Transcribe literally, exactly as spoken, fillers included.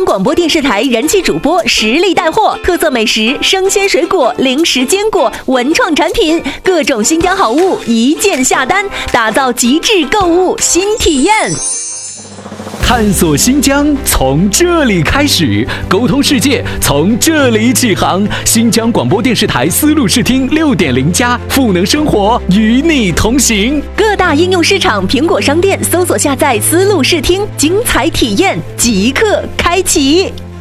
江广播电视台人气主播实力带货，特色美食、生鲜水果、零食、坚果、文创产品，各种新疆好物一键下单，打造极致购物新体验。 探索新疆从这里开始，沟通世界从这里起航。新疆广播电视台丝路视听 六点零 加，赋能生活，与你同行。 各大应用市场、苹果商店搜索下载丝路视听，精彩体验即刻开启。